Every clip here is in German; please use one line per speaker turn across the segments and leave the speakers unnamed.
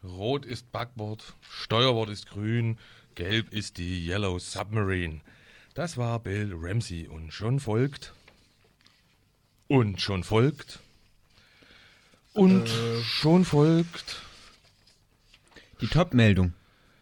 Rot ist Backbord, Steuerbord ist grün, gelb ist die Yellow Submarine. Das war Bill Ramsey und schon folgt. Und schon folgt. Und schon folgt.
Die Top-Meldung.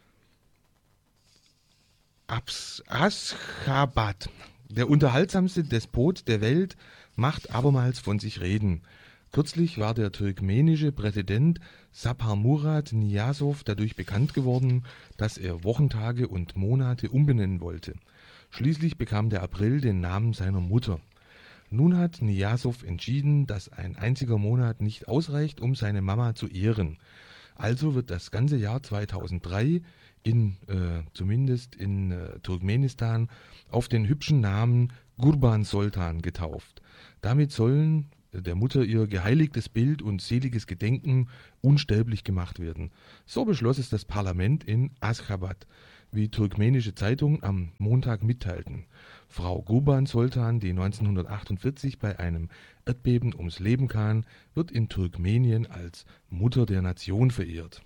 Aschgabat, der unterhaltsamste Despot der Welt, macht abermals von sich reden. Kürzlich war der turkmenische Präsident Sapar Murat Niyazov dadurch bekannt geworden, dass er Wochentage und Monate umbenennen wollte. Schließlich bekam der April den Namen seiner Mutter. Nun hat Niyazov entschieden, dass ein einziger Monat nicht ausreicht, um seine Mama zu ehren. Also wird das ganze Jahr 2003 zumindest in Turkmenistan auf den hübschen Namen Gurban Sultan getauft. Damit sollen der Mutter ihr geheiligtes Bild und seliges Gedenken unsterblich gemacht werden. So beschloss es das Parlament in Aşgabat, wie turkmenische Zeitungen am Montag mitteilten. Frau Gurban Sultan, die 1948 bei einem Erdbeben ums Leben kam, wird in Turkmenien als Mutter der Nation verehrt.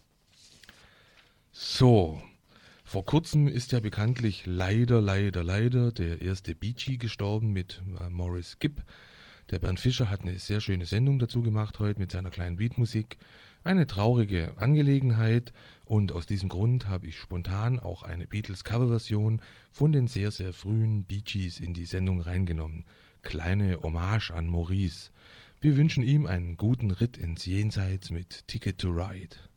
So, vor kurzem ist ja bekanntlich leider der erste Bee Gee gestorben mit Maurice Gibb. Der Bernd Fischer hat eine sehr schöne Sendung dazu gemacht heute mit seiner kleinen Beatmusik. Eine traurige Angelegenheit und aus diesem Grund habe ich spontan auch eine Beatles-Coverversion von den sehr, sehr frühen Bee Gees in die Sendung reingenommen. Kleine Hommage an Maurice. Wir wünschen ihm einen guten Ritt ins Jenseits mit Ticket to Ride.